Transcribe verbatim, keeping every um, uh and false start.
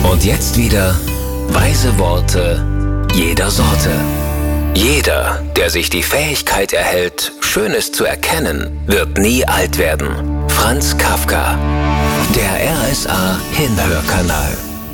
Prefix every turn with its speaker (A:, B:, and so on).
A: Und jetzt wieder weise Worte jeder Sorte. Jeder, der sich die Fähigkeit erhält, Schönes zu erkennen, wird nie alt werden. Franz Kafka. Der R S A Hinhörkanal.